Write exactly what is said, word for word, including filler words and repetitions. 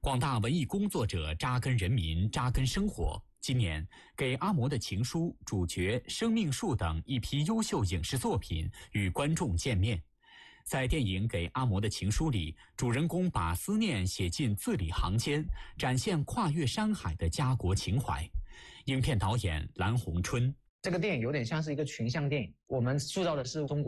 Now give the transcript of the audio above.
广大文艺工作者扎根人民、扎根生活。今年，给阿嬷的情书、主角、生命树等一批优秀影视作品与观众见面。在电影《给阿嬷的情书》里，主人公把思念写进字里行间，展现跨越山海的家国情怀。影片导演蓝红春。 这个电影有点像是一个群像电影，我们塑造的是中国